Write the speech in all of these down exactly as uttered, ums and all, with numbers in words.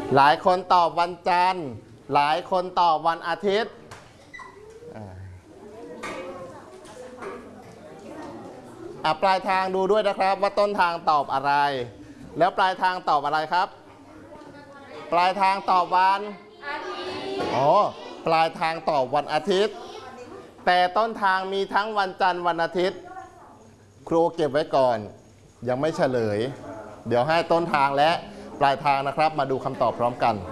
หลายคนตอบวันจันทร์หลายคนตอบวันอาทิตย์อ่ะปลายทางดูด้วยนะครับว่าต้นทางตอบอะไรแล้วปลายทางตอบอะไรครับปลายทางตอบวันอาทิตย์อ๋อปลายทางตอบวันอาทิตย์แต่ต้นทางมีทั้งวันจันทร์วันอาทิตย์ครูเก็บไว้ก่อนยังไม่เฉลยเดี๋ยวให้ต้นทางและปลายทางนะครับมาดูคำตอบพร้อมกัน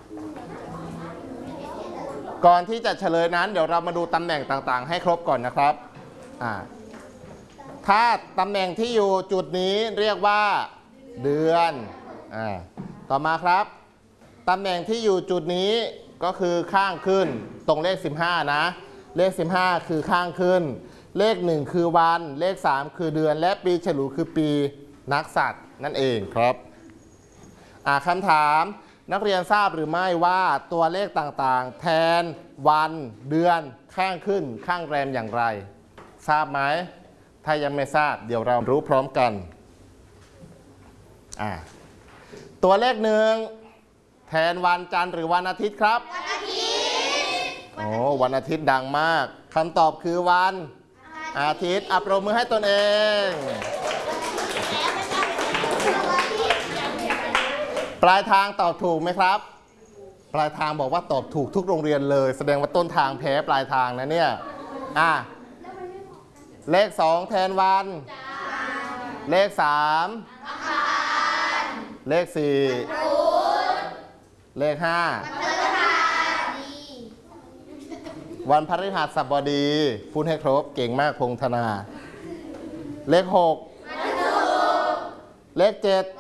ก่อนที่จะเฉลยนั้นเดี๋ยวเรามาดูตำแหน่งต่างๆให้ครบก่อนนะครับอ่าถ้าตำแหน่งที่อยู่จุดนี้เรียกว่าเดือนอ่าต่อมาครับตำแหน่งที่อยู่จุดนี้ก็คือข้างขึ้นตรงเลขสิบห้านะเลขสิบห้าคือข้างขึ้นเลขหนึ่งคือวันเลขสามคือเดือนและปีฉลูคือปีนักษัตริย์นั่นเองครับอ่าคำถามนักเรียนทราบหรือไม่ว่าตัวเลขต่างๆแทนวันเดือนข้างขึ้นข้างแรมอย่างไรทราบไหมถ้ายังไม่ทราบเดี๋ยวเรารู้พร้อมกันอ่าตัวเลขหนึ่งแทนวันจันทร์หรือวันอาทิตย์ครับวันอาทิตย์โอ้วันอาทิตย์ดังมากคำตอบคือวันอาทิตย์อัปรบมือให้ตนเองปลายทางตอบถูกไหมครับปลายทางบอกว่าตอบถูกทุกโรงเรียนเลยแสดงว่าต้นทางแพ้ปลายทางนะเนี่ยอ่ะเลขสองแทนวันเลขสามเลขสี่เลขห้าวันพฤหัสบดีพูดให้ครบเก่งมากพงธนาเลขหกเลขเจ็ด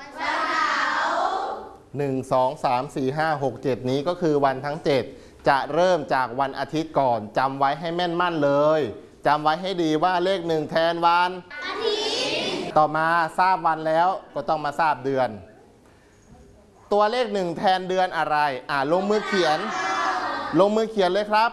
หนึ่ง สอง สาม สี่ ห้า หก เจ็ดนี้ก็คือวันทั้งเจ็ดจะเริ่มจากวันอาทิตย์ก่อนจำไว้ให้แม่นมั่นเลยจำไว้ให้ดีว่าเลขหนึ่งแทนวันอาทิตย์ต่อมาทราบวันแล้วก็ต้องมาทราบเดือนตัวเลขหนึ่งแทนเดือนอะไรอ่าลงมือเขียนลงมือเขียนเลยครับ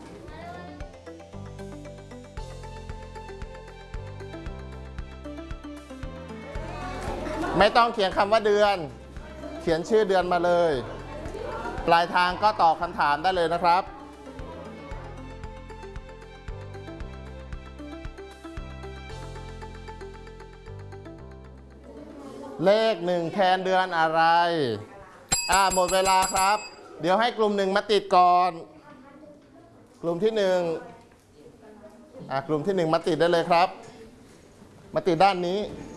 ไม่ต้องเขียนคำว่าเดือนเขียนชื่อเดือนมาเลยปลายทางก็ตอบคำถามได้เลยนะครับเลขหนึ่งแทนเดือนอะไรอ่าหมดเวลาครับเดี๋ยวให้กลุ่มหนึ่งมาติดก่อนกลุ่มที่หนึ่งอ่ากลุ่มที่หนึ่งมาติดได้เลยครับมาติดด้านนี้